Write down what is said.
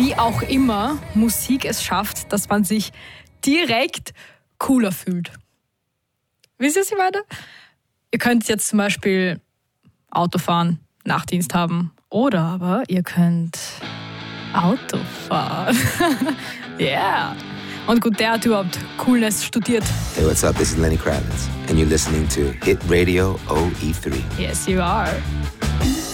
wie auch immer Musik es schafft, dass man sich direkt cooler fühlt. Wisst ihr, was ich meine? Ihr könnt jetzt zum Beispiel Auto fahren, Nachtdienst haben oder aber ihr könnt Auto fahren. Yeah. Und gut, der hat überhaupt Coolness studiert. Hey, what's up? This is Lenny Kravitz and you're listening to Hit Radio OE3. Yes, you are.